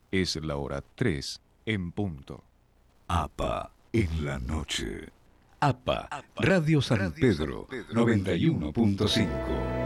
Es la hora 3 en punto. APA en la noche. APA, Radio San Pedro, 91.5.